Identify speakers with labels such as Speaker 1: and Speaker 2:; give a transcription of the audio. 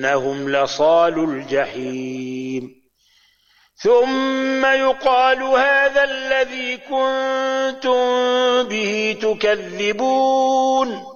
Speaker 1: إنهم لصالوا الجحيم ثم يقال هذا الذي كنتم به تكذبون